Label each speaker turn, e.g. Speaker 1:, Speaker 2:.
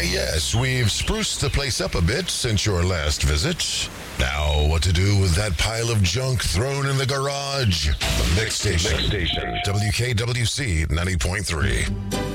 Speaker 1: yes, we've spruced the place up a bit since your last visit. Now, what to do with that pile of junk thrown in the garage? The Mix Station. WKWC 90.3.